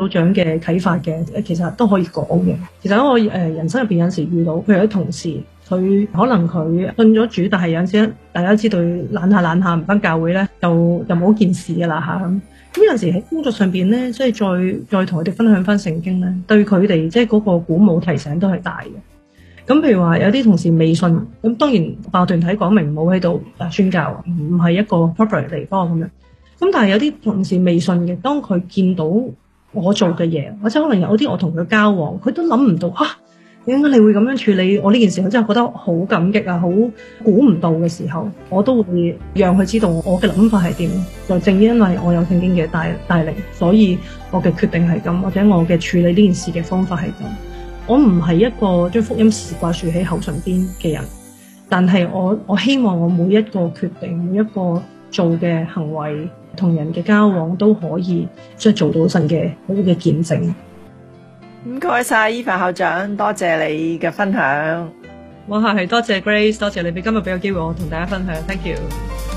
校長嘅啟發嘅，其實都可以講嘅。其實喺我人生入邊有陣時遇到，譬如啲同事，佢可能佢信咗主，但係有陣時大家知道懶下唔返教會咧，就冇件事㗎啦嚇。咁有陣時喺工作上邊咧，即係再同佢哋分享翻聖經咧，對佢哋即係嗰個鼓舞提醒都係大嘅。咁譬如話有啲同事未信，咁當然辦學團體講明唔好喺度宣教，唔係一個 proper 地方咁樣。咁但係有啲同事未信嘅，當佢見到我做嘅嘢，或者可能有啲我同佢交往，佢都諗唔到點解你會咁樣處理我呢件事，佢真係覺得好感激啊，好估唔到嘅時候，我都會讓佢知道我嘅諗法係點。就正因為我有聖經嘅帶領，所以我嘅決定係咁，或者我嘅處理呢件事嘅方法係咁。我唔係一個將福音事掛住喺口唇邊嘅人，但係我希望我每一個決定，每一個做嘅行為，同人嘅交往都可以即係做到神嘅好嘅見證。 唔該晒伊凡校長，多謝你嘅分享。 哇，係多謝 Grace， 多謝你俾今日俾個機會我同大家分享 ，Thank you。